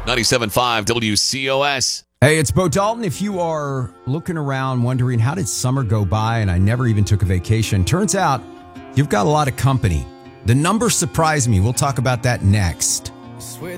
97.5 WCOS. Hey, it's Bo Dalton. If you are looking around wondering how did summer go by and I never even took a vacation, turns out you've got a lot of company. The numbers surprise me. We'll talk about that next.